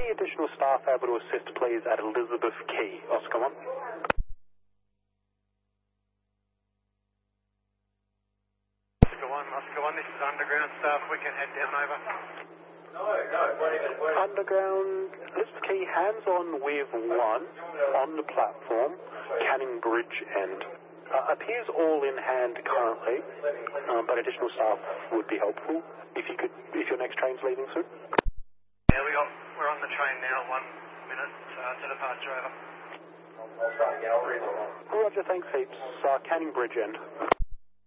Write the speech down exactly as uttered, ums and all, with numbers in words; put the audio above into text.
Any additional staff able to assist, please, at Elizabeth Quay? Oscar one. Oscar one, Oscar one, this is underground staff. We can head down over. No, no, wait a minute, wait a minute. Underground, Elizabeth Quay, hands on with one on the platform, Canning Bridge end. Uh, appears all in hand currently, um, but additional staff would be helpful if you could, if your next train's leaving soon. Yeah, we got, we're on the train now, one minute uh, to departure over. I'll start again, I'll read it along. Roger, thanks heaps. Uh, Canning Bridge end.